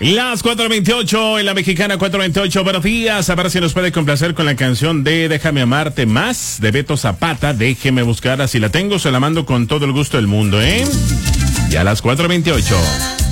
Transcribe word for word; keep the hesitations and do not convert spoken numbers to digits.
Las cuatro veintiocho en la mexicana cuatro veintiocho. Buenos días. A ver si nos puede complacer con la canción de Déjame amarte más de Beto Zapata. Déjeme buscar, así la tengo, se la mando con todo el gusto del mundo, ¿eh? Ya a las cuatro veintiocho.